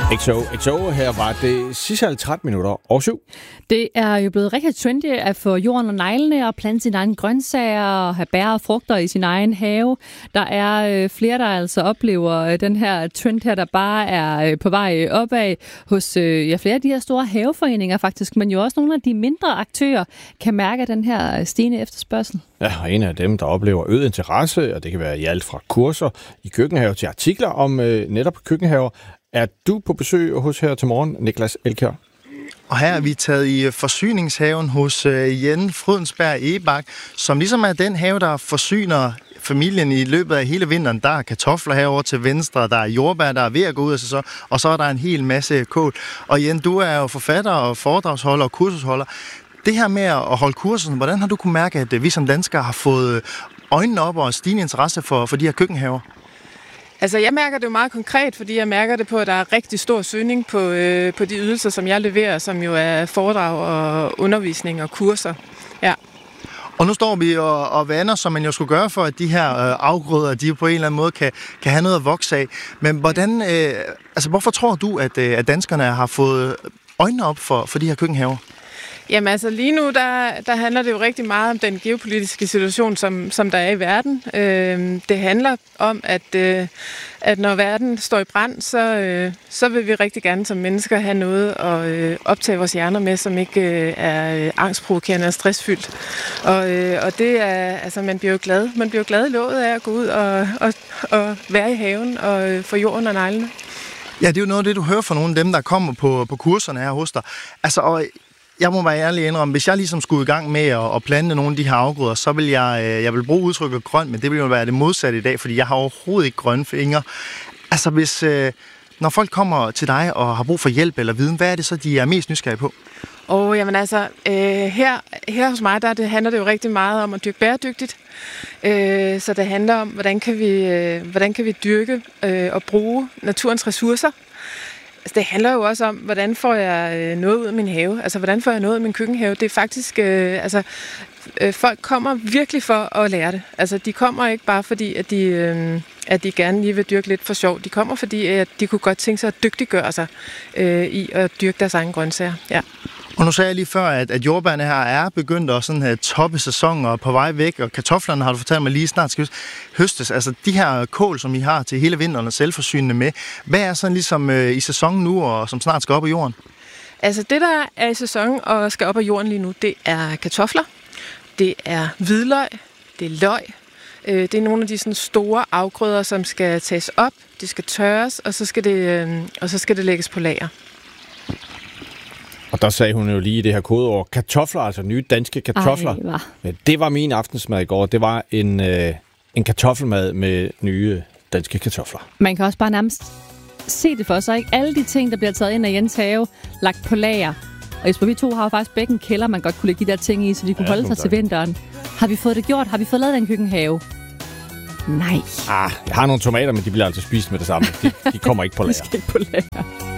XO, her var det sidste 13 minutter og 7. Det er jo blevet rigtig trendy at få jorden og neglene og plante sine egne grøntsager og have bær og frugter i sin egen have. Der er flere, der altså oplever den her trend her, der bare er på vej opad hos flere af de her store haveforeninger faktisk, men jo også nogle af de mindre aktører kan mærke den her stigende efterspørgsel. Ja, og en af dem, der oplever øget interesse, og det kan være i alt fra kurser i køkkenhaver til artikler om netop køkkenhaver, er du på besøg hos her til morgen, Niklas Elkjær? Og her er vi taget i forsyningshaven hos Jen Frydensberg Egebak, som ligesom er den have, der forsyner familien i løbet af hele vinteren. Der er kartofler herovre til venstre, der er jordbær, der er ved at gå ud af sig, og så er der en hel masse kål. Og Jen, du er jo forfatter og foredragsholder og kursusholder. Det her med at holde kursen, hvordan har du kunnet mærke, at vi som danskere har fået øjnene op og stigende interesse for de her køkkenhaver? Altså, jeg mærker det jo meget konkret, fordi jeg mærker det på, at der er rigtig stor søgning på de ydelser, som jeg leverer, som jo er foredrag og undervisning og kurser. Ja. Og nu står vi og vander, som man jo skulle gøre for, at de her afgrøder, de på en eller anden måde kan have noget at vokse af. Men hvordan, hvorfor tror du, at danskerne har fået øjnene op for de her køkkenhaver? Jamen altså lige nu, der handler det jo rigtig meget om den geopolitiske situation, som der er i verden. Det handler om, at når verden står i brand, så vil vi rigtig gerne som mennesker have noget at optage vores hjerner med, som ikke er angstprovokerende og stressfyldt. Og det er, altså man bliver jo glad. Man bliver jo glad i låget af at gå ud og være i haven og få jorden og neglene. Ja, det er jo noget af det, du hører fra nogle af dem, der kommer på kurserne her hos dig. Altså, og jeg må være ærlig indrømme, hvis jeg ligesom skulle i gang med at plante nogle af de her afgrøder, så vil jeg vil bruge udtrykket grøn, men det vil jo være det modsatte i dag, fordi jeg har overhovedet ikke grønne fingre. Altså hvis, når folk kommer til dig og har brug for hjælp eller viden, hvad er det så, de er mest nysgerrige på? Jamen altså, her hos mig, handler det jo rigtig meget om at dyrke bæredygtigt. Så det handler om, hvordan kan vi dyrke og bruge naturens ressourcer. Altså, det handler jo også om, hvordan får jeg noget ud af min have? Altså, hvordan får jeg noget ud af min køkkenhave? Det er faktisk, folk kommer virkelig for at lære det. Altså, de kommer ikke bare fordi, at de gerne lige vil dyrke lidt for sjov. De kommer fordi, at de kunne godt tænke sig at dygtiggøre sig i at dyrke deres egen grøntsager. Ja. Og nu sagde jeg lige før, at jordbærne her er begyndt at sådan toppe sæsonen og på vej væk, og kartoflerne har du fortalt mig lige snart skal høstes. Altså de her kål, som I har til hele vinteren og selvforsynende med, hvad er sådan ligesom i sæsonen nu, og som snart skal op af jorden? Altså det, der er i sæsonen og skal op af jorden lige nu, det er kartofler, det er hvidløg, det er løg. Det er nogle af de sådan store afgrøder, som skal tages op, det skal tørres, og så skal det lægges på lager. Og der sagde hun jo lige det her kodeord, kartofler, altså nye danske kartofler. Det var min aftensmad i går. Det var en kartoffelmad med nye danske kartofler. Man kan også bare nærmest se det for sig, ikke? Alle de ting, der bliver taget ind af Jens have, lagt på lager. Og Jesper, vi to har jo faktisk begge en kælder, man godt kunne lægge de der ting i, så de kunne holde sig til vinteren. Har vi fået det gjort? Har vi fået lavet den køkkenhave? Nej. Jeg har nogle tomater, men de bliver altså spist med det samme. De kommer ikke på lager. De skal ikke på lager.